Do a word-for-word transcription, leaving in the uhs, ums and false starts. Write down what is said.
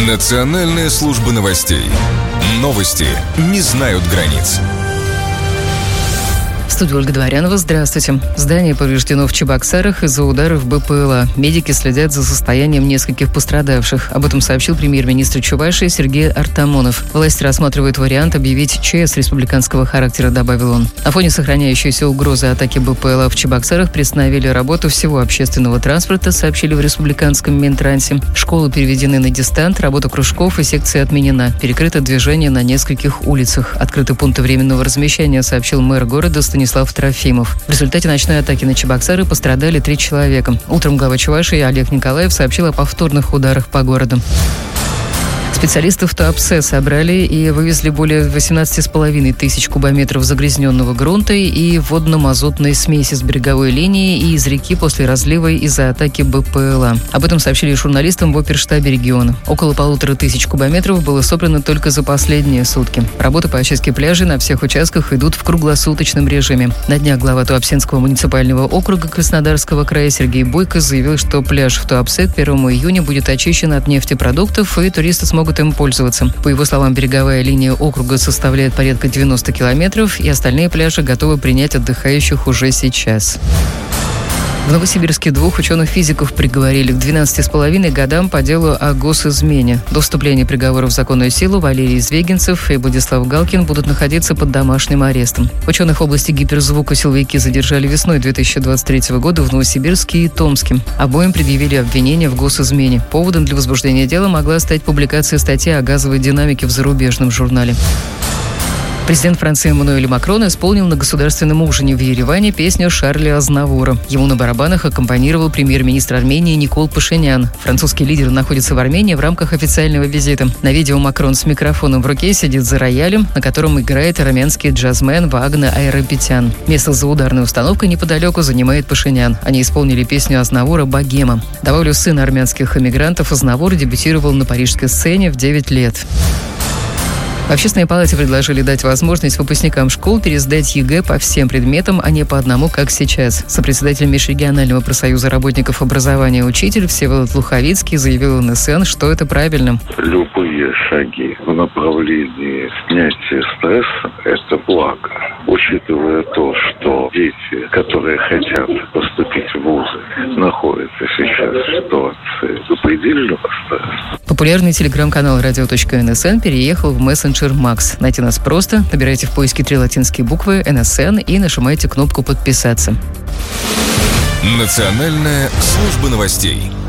Национальная служба новостей. Новости не знают границ. В студии Ольга Дворянова. Здравствуйте. Здание повреждено в Чебоксарах из-за ударов БПЛА. Медики следят за состоянием нескольких пострадавших. Об этом сообщил премьер-министр Чувашии Сергей Артамонов. Власти рассматривают вариант объявить ЧС республиканского характера, добавил он. На фоне сохраняющейся угрозы атаки БПЛА в Чебоксарах приостановили работу всего общественного транспорта, сообщили в республиканском Минтрансе. Школы переведены на дистант, работа кружков и секций отменена. Перекрыто движение на нескольких улицах. Открыты пункты временного размещения, сообщил мэр города Станислав Станислав Трофимов. В результате ночной атаки на Чебоксары пострадали три человека. Утром глава Чувашии Олег Николаев сообщил о повторных ударах по городу. Специалисты в Туапсе собрали и вывезли более восемнадцати с половиной тысяч кубометров загрязненного грунта и водно-мазутной смеси с береговой линии и из реки после разлива из-за атаки БПЛА. Об этом сообщили журналистам в оперштабе региона. Около полутора тысяч кубометров было собрано только за последние сутки. Работы по очистке пляжей на всех участках идут в круглосуточном режиме. На днях глава Туапсинского муниципального округа Краснодарского края Сергей Бойко заявил, что пляж в Туапсе к первому июня будет очищен от нефтепродуктов, и туристы смогут им пользоваться. По его словам, береговая линия округа составляет порядка девяноста километров, и остальные пляжи готовы принять отдыхающих уже сейчас. В Новосибирске двух ученых-физиков приговорили к двенадцати с половиной годам по делу о госизмене. До вступления приговора в законную силу Валерий Звегинцев и Владислав Галкин будут находиться под домашним арестом. Ученых в области гиперзвука силовики задержали весной две тысячи двадцать третьего года в Новосибирске и Томске. Обоим предъявили обвинения в госизмене. Поводом для возбуждения дела могла стать публикация статьи о газовой динамике в зарубежном журнале. Президент Франции Эммануэль Макрон исполнил на государственном ужине в Ереване песню Шарля Азнавура. Ему на барабанах аккомпанировал премьер-министр Армении Никол Пашинян. Французский лидер находится в Армении в рамках официального визита. На видео Макрон с микрофоном в руке сидит за роялем, на котором играет армянский джазмен Вагне Айрапетян. Место за ударной установкой неподалеку занимает Пашинян. Они исполнили песню Азнавура «Богема». Добавлю, сын армянских эмигрантов Азнавур дебютировал на парижской сцене в девять лет. В Общественной палате предложили дать возможность выпускникам школ пересдать ЕГЭ по всем предметам, а не по одному, как сейчас. Сопредседатель Межрегионального профсоюза работников образования «Учитель» Всеволод Луховицкий заявил эн эс эн, что это правильно. Любые шаги в направлении снятия стресса – это благо. Учитывая то, что дети, которые хотят поступить в вузы, находятся сейчас в ситуации запредельного стресса. Популярный телеграм-канал радио точка эн эс эн переехал в мессенджер Макс. Найти нас просто. Набирайте в поиске три латинские буквы эн эс эн и нажимайте кнопку «Подписаться». Национальная служба новостей.